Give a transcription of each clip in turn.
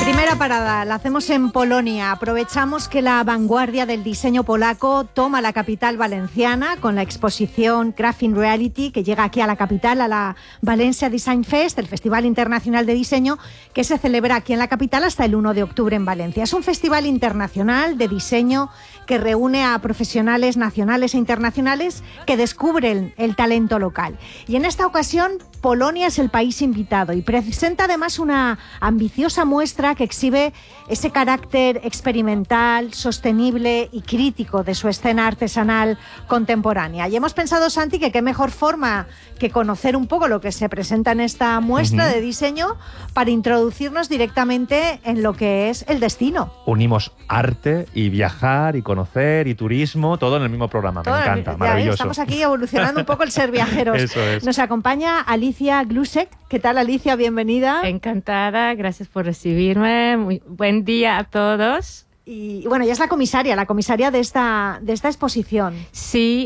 Primera parada, la hacemos en Polonia. Aprovechamos que la vanguardia del diseño polaco toma la capital valenciana con la exposición Crafting Reality, que llega aquí a la capital, a la Valencia Design Fest, el Festival Internacional de Diseño, que se celebra aquí en la capital hasta el 1 de octubre en Valencia. Es un festival internacional de diseño que reúne a profesionales nacionales e internacionales que descubren el talento local. Y en esta ocasión, Polonia es el país invitado y presenta además una ambiciosa muestra que exhibe ese carácter experimental, sostenible y crítico de su escena artesanal contemporánea. Y hemos pensado, Santi, que qué mejor forma que conocer un poco lo que se presenta en esta muestra de diseño para introducirnos directamente en lo que es el destino. Unimos arte y viajar y conocer y turismo, todo en el mismo programa. Me encanta, maravilloso. Estamos aquí evolucionando un poco el ser viajeros. Eso es. Nos acompaña Alicia Glusek. ¿Qué tal, Alicia? Bienvenida. Encantada, gracias por recibirme. Muy buen día a todos. Y bueno, ella es la comisaria de esta exposición. Sí,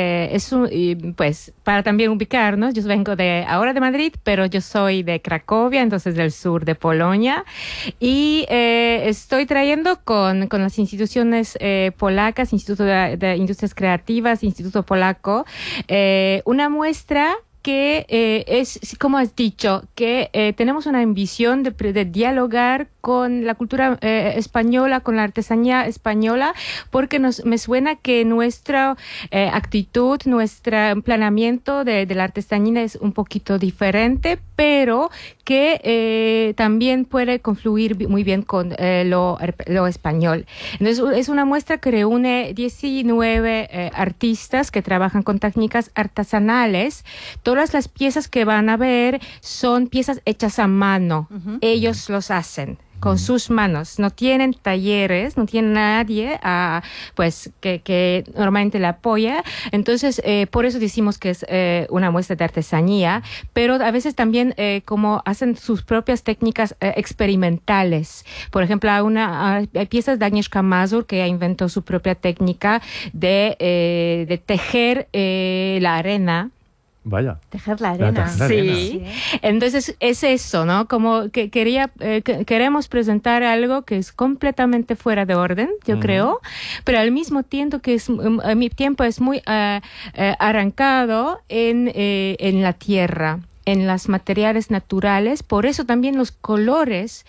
pues para también ubicarnos, yo vengo ahora de Madrid, pero yo soy de Cracovia, entonces del sur de Polonia, y estoy trayendo con las instituciones polacas, Instituto de Industrias Creativas, Instituto Polaco, una muestra que es, como has dicho, que tenemos una ambición de dialogar con la cultura española, con la artesanía española, porque me suena que nuestra actitud, nuestro planeamiento de la artesanía es un poquito diferente, pero que también puede confluir muy bien con lo español. Entonces, es una muestra que reúne 19 artistas que trabajan con técnicas artesanales. Todas las piezas que van a ver son piezas hechas a mano. Ellos los hacen con sus manos, no tienen talleres, no tienen nadie pues que normalmente la apoya. Entonces, por eso decimos que es una muestra de artesanía, pero a veces también como hacen sus propias técnicas experimentales. Por ejemplo, hay piezas de Agnieszka Mazur que inventó su propia técnica de tejer la arena. Vaya. Tejer la arena. Sí. Entonces es eso, ¿no? Como que queremos presentar algo que es completamente fuera de orden, yo creo, pero al mismo tiempo que mi tiempo es muy arrancado en la tierra, en los materiales naturales. Por eso también los colores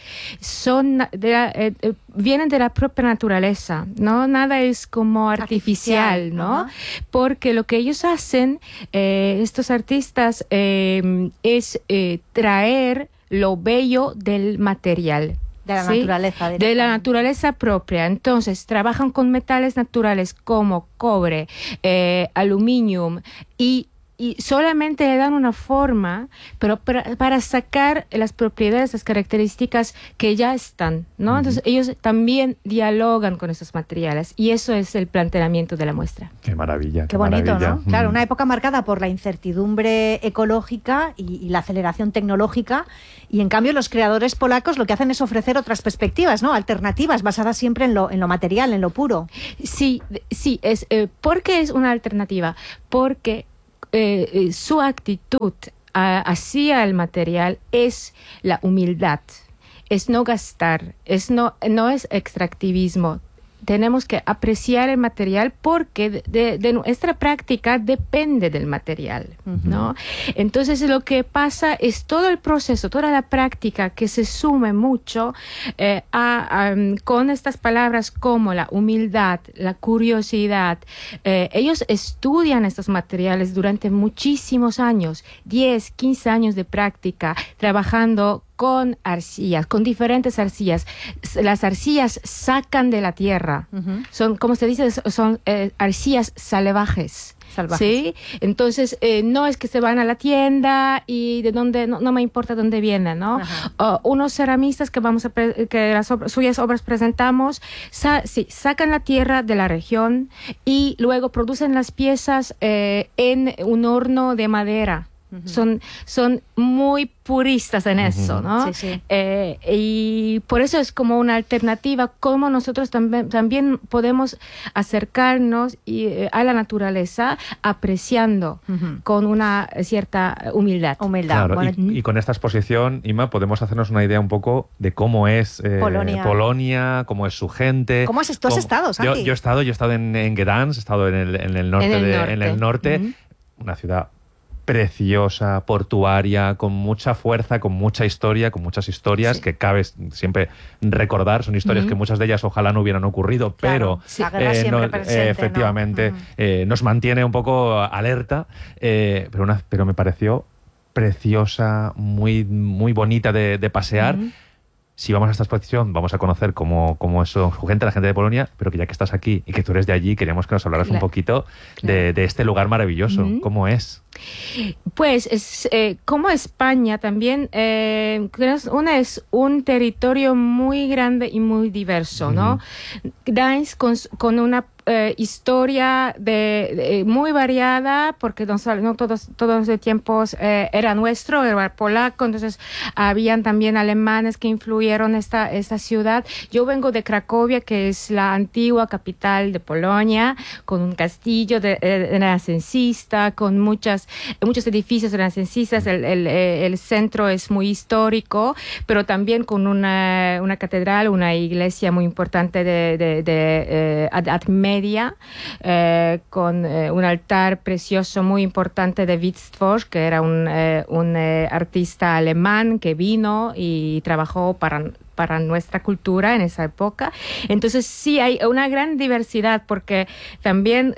vienen de la propia naturaleza, ¿no? Nada es como artificial, ¿no? Porque lo que ellos hacen, estos artistas, es traer lo bello del material. De la naturaleza. De la naturaleza propia. Entonces, trabajan con metales naturales como cobre, aluminio y solamente le dan una forma, pero para sacar las propiedades, las características que ya están, ¿no? Entonces, ellos también dialogan con esos materiales y eso es el planteamiento de la muestra. Qué maravilla. Qué bonito, maravilla. ¿no? Claro, una época marcada por la incertidumbre ecológica y la aceleración tecnológica, y en cambio los creadores polacos lo que hacen es ofrecer otras perspectivas, ¿no? Alternativas basadas siempre en lo material, en lo puro. Sí, ¿por qué es una alternativa? Porque su actitud hacia el material es la humildad, es no gastar, no es extractivismo. Tenemos que apreciar el material porque de nuestra práctica depende del material, ¿no? Entonces, lo que pasa es todo el proceso, toda la práctica que se sume mucho con estas palabras como la humildad, la curiosidad. Ellos estudian estos materiales durante muchísimos años, 10, 15 años de práctica, trabajando con arcillas, con diferentes arcillas. Las arcillas sacan de la tierra. Son, como se dice, son arcillas salvajes. ¿Sí? Entonces, no es que se van a la tienda y de dónde, no me importa dónde vienen, ¿no? Unos ceramistas que suyas obras presentamos, sacan la tierra de la región y luego producen las piezas en un horno de madera. Son muy puristas en eso, ¿no? Sí, sí. Y por eso es como una alternativa, como nosotros también podemos acercarnos a la naturaleza apreciando con una cierta humildad. Claro, Bueno, y con esta exposición, Ima, podemos hacernos una idea un poco de cómo es Polonia, cómo es su gente. ¿Cómo has estado, Santi? Yo he estado en Gdansk, he estado en el norte, una ciudad preciosa, portuaria, con mucha fuerza, con mucha historia, con muchas historias que cabe siempre recordar. Son historias que muchas de ellas ojalá no hubieran ocurrido, claro, pero la guerra siempre presente, efectivamente nos mantiene un poco alerta, pero me pareció preciosa, muy, muy bonita de pasear. Si vamos a esta exposición, vamos a conocer cómo es su gente, la gente de Polonia, pero que ya que estás aquí y que tú eres de allí, queríamos que nos hablaras un poquito de este lugar maravilloso. ¿Cómo es? Pues como España también, es un territorio muy grande y muy diverso, ¿no? Gdańsk con una historia muy variada, porque no todos los tiempos era nuestro, era polaco, entonces habían también alemanes que influyeron esta ciudad. Yo vengo de Cracovia, que es la antigua capital de Polonia, con un castillo renacentista, con muchos edificios renacentistas. El centro es muy histórico, pero también con una catedral, una iglesia muy importante de Edad Media, con un altar precioso muy importante de Wittfors, que era un artista alemán que vino y trabajó para nuestra cultura en esa época. Entonces sí hay una gran diversidad, porque también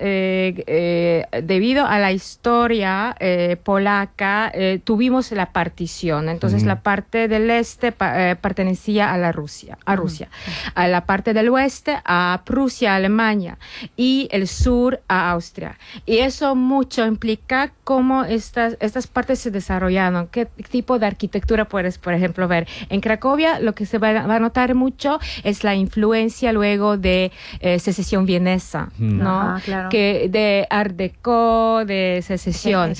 debido a la historia polaca tuvimos la partición. Entonces la parte del este pertenecía a Rusia, a la parte del oeste a Prusia, Alemania, y el sur a Austria. Y eso mucho implica cómo estas partes se desarrollaron, qué tipo de arquitectura puedes, por ejemplo, ver. En Cracovia lo que se va a notar mucho es la influencia luego de secesión vienesa, ¿no? Claro. Que de Art Deco, de secesión.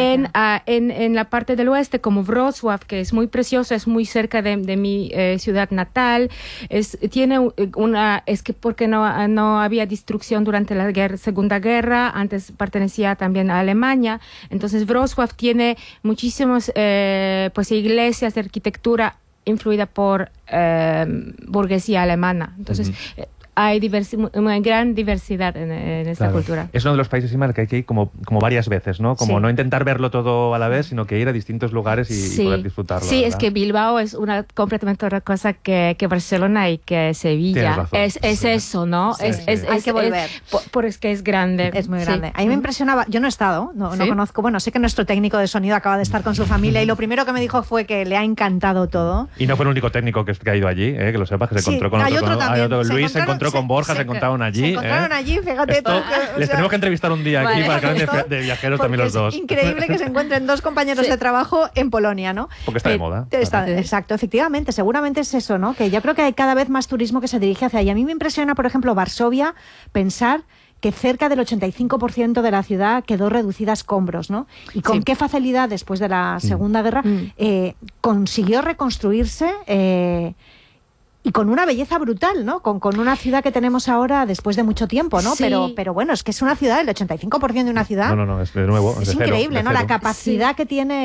En la parte del oeste, como Wrocław, que es muy precioso, es muy cerca de mi ciudad natal, es que porque no había destrucción durante la Segunda Guerra, antes pertenecía también a Alemania, entonces Wrocław tiene muchísimas iglesias de arquitectura influida por burguesía alemana. Entonces, hay una gran diversidad en esta cultura. Es uno de los países en el que hay que ir como varias veces, ¿no? Como no intentar verlo todo a la vez, sino que ir a distintos lugares y poder disfrutarlo. Sí, ¿verdad? Es que Bilbao es completamente otra cosa que Barcelona y que Sevilla. Es eso, ¿no? Hay que volver. Es que es grande. Es muy grande. A mí me impresionaba, yo no he estado, no conozco, bueno, sé que nuestro técnico de sonido acaba de estar con su familia y lo primero que me dijo fue que le ha encantado todo. Y no fue el único técnico que ha ido allí, que lo sepas, que se encontró con otro. Luis se encontró con Borja, se encontraron allí. Se encontraron allí, fíjate tú. Les tenemos que entrevistar un día aquí para que hablen de viajeros también los dos. Es increíble que se encuentren dos compañeros de trabajo en Polonia, ¿no? Porque está de moda. Exacto, efectivamente, seguramente es eso, ¿no? Que yo creo que hay cada vez más turismo que se dirige hacia allí. A mí me impresiona, por ejemplo, Varsovia, pensar que cerca del 85% de la ciudad quedó reducida a escombros, ¿no? Y con qué facilidad, después de la Segunda Guerra, consiguió reconstruirse y con una belleza brutal, ¿no? Con una ciudad que tenemos ahora después de mucho tiempo, ¿no? Sí. Pero bueno, es que es una ciudad, el 85% de una ciudad. No, es de nuevo. Es increíble, ¿no? La capacidad que tiene